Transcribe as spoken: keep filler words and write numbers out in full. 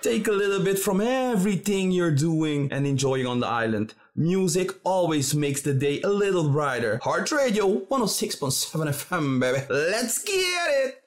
Take a little bit from everything you're doing and enjoying on the island. Music always makes the day a little brighter. Heart Radio one oh six point seven F M, baby. Let's get it!